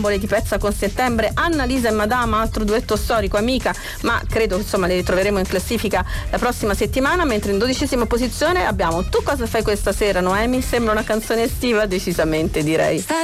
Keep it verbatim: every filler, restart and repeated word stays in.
di Pezza con Settembre, Annalisa e Madama, altro duetto storico, amica, ma credo insomma le ritroveremo in classifica la prossima settimana, mentre in dodicesima posizione abbiamo Tu cosa fai questa sera, Noemi? Sembra una canzone estiva, decisamente, direi.